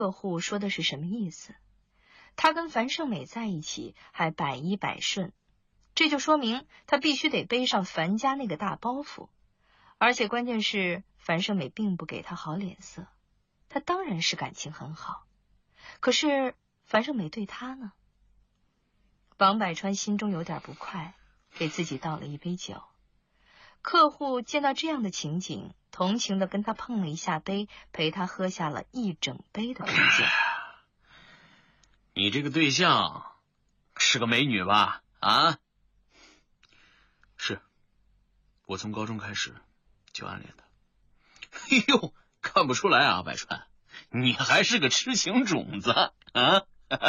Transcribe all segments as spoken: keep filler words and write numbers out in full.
客户说的是什么意思？他跟樊胜美在一起还百依百顺，这就说明他必须得背上樊家那个大包袱。而且关键是樊胜美并不给他好脸色，他当然是感情很好，可是樊胜美对他呢？王百川心中有点不快，给自己倒了一杯酒。客户见到这样的情景，同情地跟他碰了一下杯，陪他喝下了一整杯的啤酒。 你这个对象是个美女吧？啊？是，我从高中开始就暗恋她。哎呦，看不出来啊，百川，你还是个痴情种子啊！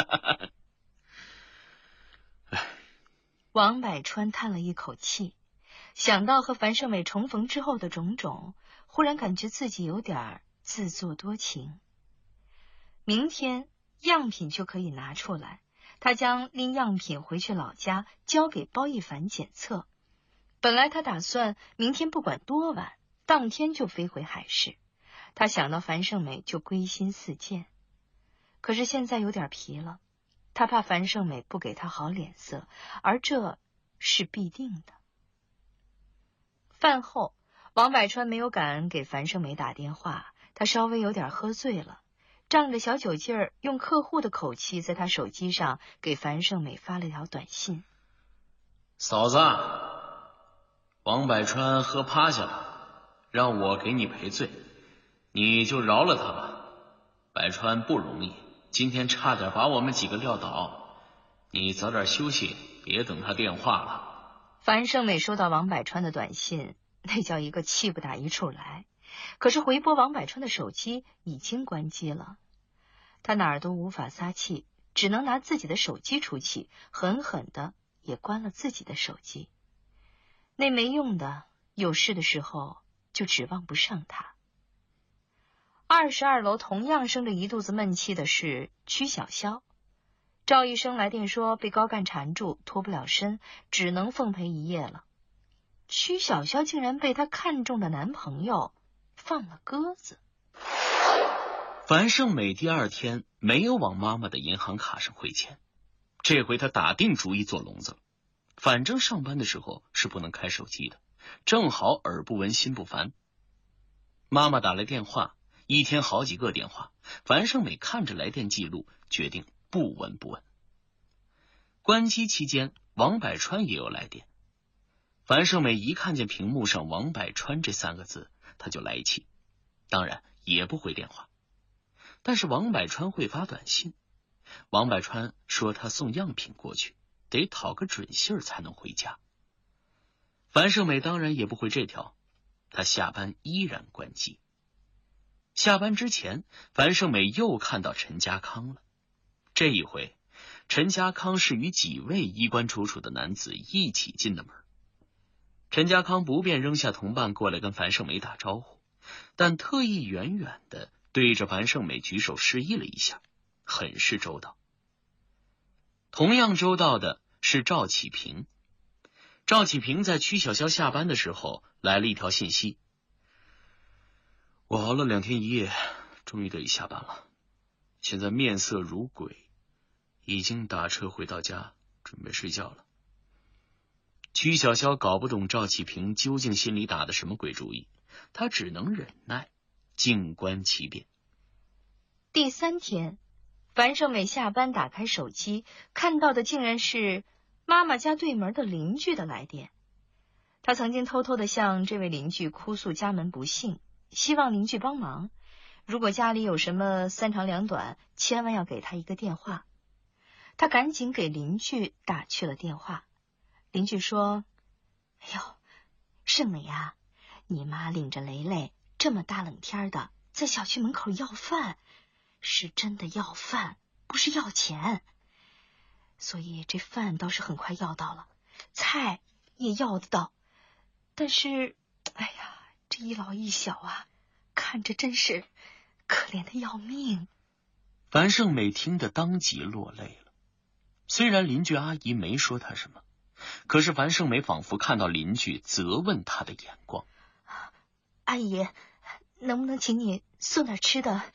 王百川叹了一口气，想到和樊胜美重逢之后的种种，忽然感觉自己有点自作多情。明天样品就可以拿出来，他将拎样品回去老家，交给包奕凡检测。本来他打算明天不管多晚，当天就飞回海市。他想到樊胜美就归心似箭，可是现在有点疲了，他怕樊胜美不给他好脸色，而这是必定的。饭后，王百川没有敢给樊胜美打电话，他稍微有点喝醉了，仗着小酒劲儿，用客户的口气在他手机上给樊胜美发了条短信： 嫂子，王百川喝趴下了，让我给你赔罪，你就饶了他吧。百川不容易，今天差点把我们几个撂倒，你早点休息，别等他电话了。 樊胜美收到王百川的短信，那叫一个气不打一处来。可是回拨王百川的手机已经关机了，他哪儿都无法撒气，只能拿自己的手机出气，狠狠的也关了自己的手机。那没用的，有事的时候就指望不上他。二十二楼同样生着一肚子闷气的是曲小潇。赵医生来电说被高干缠住，脱不了身，只能奉陪一夜了。曲小潇竟然被她看中的男朋友放了鸽子。 樊胜美第二天没有往妈妈的银行卡上汇钱，这回她打定主意做聋子了。反正上班的时候是不能开手机的，正好耳不闻心不烦。妈妈打来电话，一天好几个电话，樊胜美看着来电记录，决定不闻不问。关机期间，王百川也有来电。樊胜美一看见屏幕上王百川这三个字，她就来气，当然也不回电话。但是王百川会发短信，王百川说他送样品过去，得讨个准信儿才能回家。樊胜美当然也不回这条，她下班依然关机。下班之前，樊胜美又看到陈家康了。这一回，陈家康是与几位衣冠楚楚的男子一起进的门。陈家康不便扔下同伴过来跟樊胜美打招呼，但特意远远的对着樊胜美举手示意了一下，很是周到。同样周到的是赵启平。赵启平在曲小潇下班的时候来了一条信息：我熬了两天一夜，终于得以下班了，现在面色如鬼，已经打车回到家，准备睡觉了。曲小潇搞不懂赵启平究竟心里打的什么鬼主意，他只能忍耐，静观其变。 第三天，樊胜美下班打开手机，看到的竟然是妈妈家对门的邻居的来电。她曾经偷偷的向这位邻居哭诉家门不幸，希望邻居帮忙，如果家里有什么三长两短，千万要给她一个电话。她赶紧给邻居打去了电话。邻居说：哎呦，胜美啊，你妈领着雷雷这么大冷天的在小区门口要饭，是真的要饭，不是要钱。所以这饭倒是很快要到了，菜也要得到，但是哎呀，这一老一小啊，看着真是可怜的要命。 樊胜美听得当即落泪了。虽然邻居阿姨没说她什么，可是樊胜美仿佛看到邻居责问她的眼光。 阿姨，能不能请你送点吃的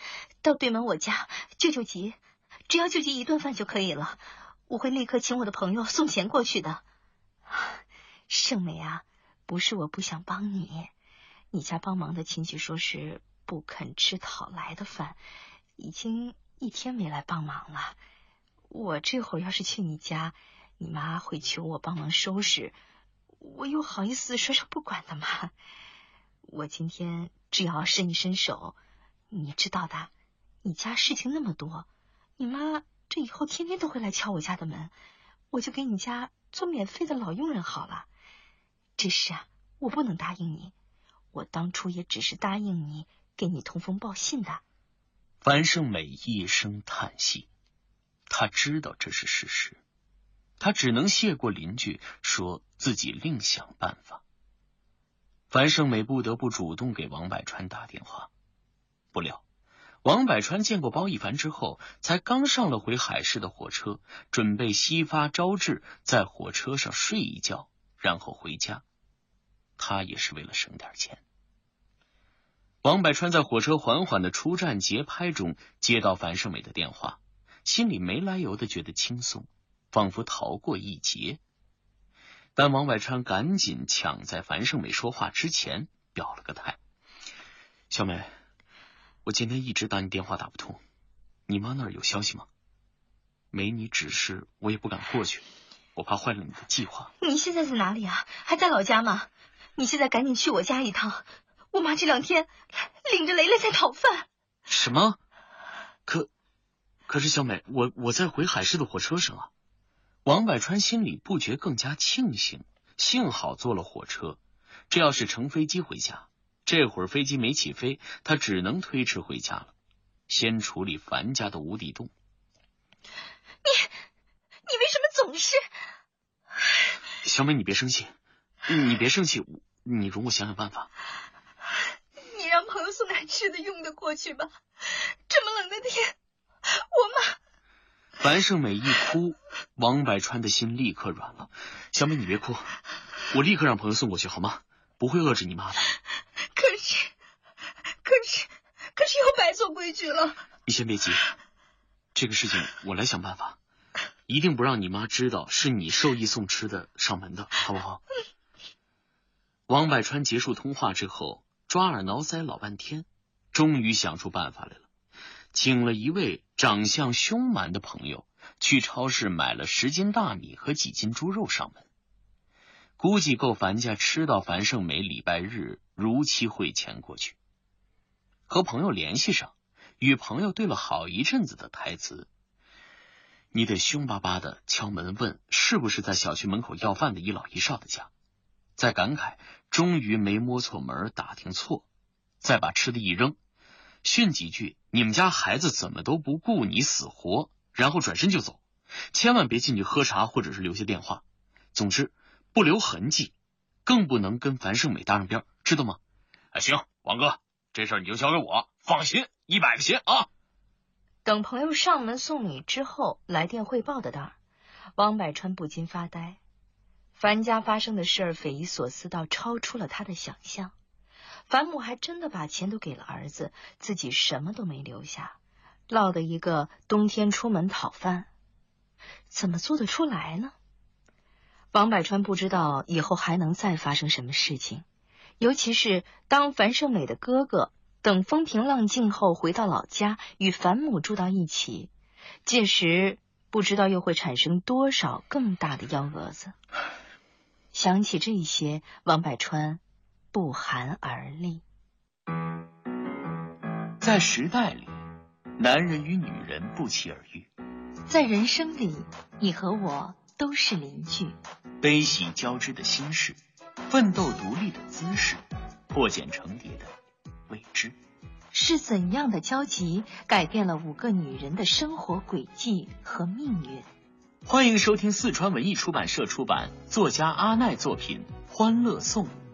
到对门我家救救急，只要救急一顿饭就可以了，我会立刻请我的朋友送钱过去的。盛美啊，不是我不想帮你，你家帮忙的亲戚说是不肯吃讨来的饭，已经一天没来帮忙了。我这会儿要是去你家，你妈会求我帮忙收拾，我又好意思说说不管的吗？我今天只要伸一伸手，你知道的，你家事情那么多，你妈这以后天天都会来敲我家的门，我就给你家做免费的老佣人好了。这事啊，我不能答应你，我当初也只是答应你给你通风报信的。 樊胜美一声叹息，他知道这是事实，他只能谢过邻居，说自己另想办法。樊胜美不得不主动给王百川打电话，不料王百川见过包一凡之后，才刚上了回海市的火车，准备西发招致，在火车上睡一觉，然后回家。他也是为了省点钱。王百川在火车缓缓的出站节拍中接到樊胜美的电话，心里没来由的觉得轻松，仿佛逃过一劫。但王百川赶紧抢在樊胜美说话之前表了个态：小美，我今天一直打你电话打不通，你妈那儿有消息吗？没你指示我也不敢过去，我怕坏了你的计划。 你现在在哪里啊？还在老家吗？你现在赶紧去我家一趟，我妈这两天领着雷雷在讨饭。 什么？可可是小美，我我在回海市的火车上啊。王百川心里不觉更加庆幸，幸好坐了火车，这要是乘飞机回家，这会儿飞机没起飞，他只能推迟回家了，先处理樊家的无底洞。 你你为什么总是…… 小美，你别生气，你别生气，你容我想想办法。 你让朋友送点吃的用的过去吧，这么冷的天，我妈…… 樊胜美一哭，王百川的心立刻软了。小美，你别哭，我立刻让朋友送过去好吗？不会遏制你妈的。 可是可是可是又白做规矩了。 你先别急，这个事情我来想办法，一定不让你妈知道是你授意送吃的上门的，好不好？王百川结束通话之后，抓耳挠腮老半天，终于想出办法来了，请了一位长相凶蛮的朋友去超市买了十斤大米和几斤猪肉上门，估计够樊家吃到樊胜美礼拜日如期汇钱过去。和朋友联系上，与朋友对了好一阵子的台词，你得凶巴巴的敲门问是不是在小区门口要饭的一老一少的家，再感慨终于没摸错门打听错，再把吃的一扔，训几句你们家孩子怎么都不顾你死活，然后转身就走，千万别进去喝茶或者是留下电话，总之不留痕迹，更不能跟樊胜美搭上边，知道吗？啊，行，王哥，这事儿你就交给我，放心，一百个心啊。 等朋友上门送米之后来电汇报的当儿，王百川不禁发呆。樊家发生的事儿匪夷所思到超出了他的想象，樊母还真的把钱都给了儿子，自己什么都没留下，落得一个冬天出门讨饭，怎么做得出来呢？王百川不知道以后还能再发生什么事情，尤其是当樊胜美的哥哥等风平浪静后回到老家与樊母住到一起，届时不知道又会产生多少更大的幺蛾子。想起这些，王百川不寒而栗。 在时代里，男人与女人不期而遇， 在人生里，你和我都是邻居。 悲喜交织的心事，奋斗独立的姿势，破茧成蝶的未知。 是怎样的交集改变了五个女人的生活轨迹和命运？ 欢迎收听四川文艺出版社出版作家阿奈作品《欢乐颂》。